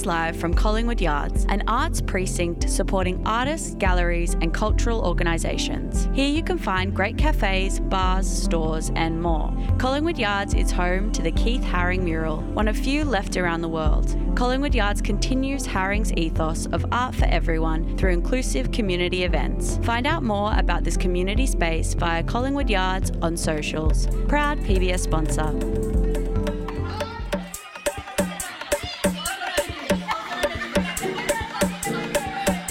live from Collingwood Yards, an arts precinct supporting artists, galleries and cultural organisations. Here you can find great cafes, bars, stores and more. Collingwood Yards is home to the Keith Haring mural, one of few left around the world. Collingwood Yards continues Haring's ethos of art for everyone through inclusive community events. Find out more about this community space via Collingwood Yards on socials. Proud PBS sponsor.